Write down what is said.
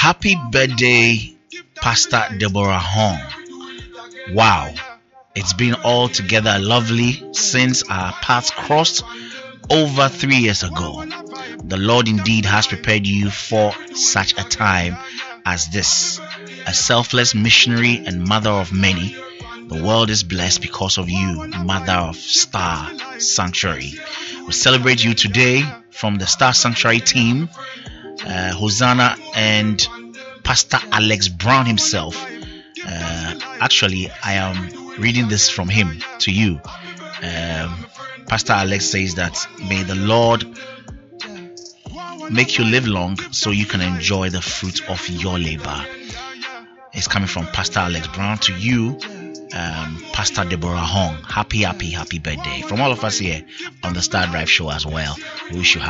Happy birthday, Pastor Deborah Hong. Wow, it's been altogether lovely since our paths crossed over 3 years ago. The Lord indeed has prepared you for such a time as this. A selfless missionary and mother of many, the world is blessed because of you, mother of Star Sanctuary. We celebrate you today from the Star Sanctuary team, Hosanna and Pastor Alex Brown himself. Actually, I am reading this from him to you. Pastor Alex says that may the Lord make you live long so you can enjoy the fruit of your labor. It's coming from Pastor Alex Brown to you, Pastor Deborah Hong. Happy birthday from all of us here on the Star Drive Show as well. We wish you